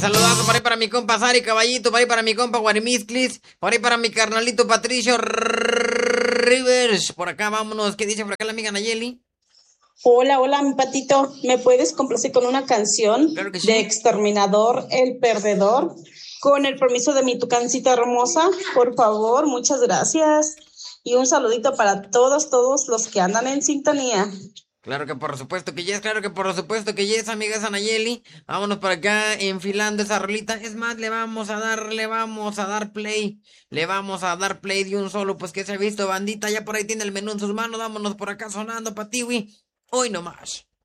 saludazo por ahí para mi compa Sari Caballito, por ahí para mi compa Guarimisclis, por ahí para mi carnalito Patricio Rivers. Por acá vámonos. ¿Qué dice por acá la amiga Nayeli? Hola, hola, mi patito. ¿Me puedes complacer con una canción Claro que de sí. Exterminador, El Perdedor? Con el permiso de mi tucancita hermosa, por favor, muchas gracias. Y un saludito para todos los que andan en sintonía. Claro que por supuesto que yes, claro que por supuesto que yes, amiga Sanayeli. Vámonos por acá enfilando esa rolita. Es más, le vamos a dar play de un solo, pues que se ha visto, bandita. Ya por ahí tiene el menú en sus manos. Vámonos por acá sonando, patiwi. Hoy nomás.